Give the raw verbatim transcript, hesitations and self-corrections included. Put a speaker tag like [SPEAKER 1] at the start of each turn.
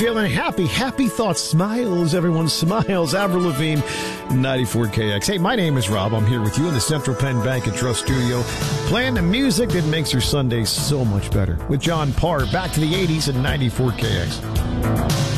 [SPEAKER 1] feeling happy, happy thoughts, smiles, everyone smiles. Avril Lavigne, ninety-four K X. Hey, my name is Rob. I'm here with you in the Central Penn Bank and Trust studio, playing the music that makes your Sunday so much better. With John Parr, back to the eighties and ninety-four K X.